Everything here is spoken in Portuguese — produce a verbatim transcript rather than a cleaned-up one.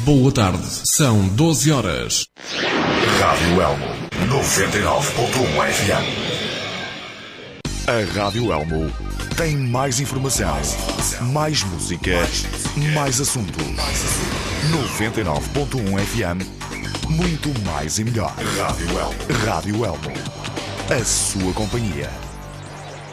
Boa tarde, são doze horas. Rádio Elmo, noventa e nove ponto um F M. A Rádio Elmo tem mais informação, mais música, mais assuntos. noventa e nove ponto um F M, muito mais e melhor. Rádio Elmo. Rádio Elmo, a sua companhia.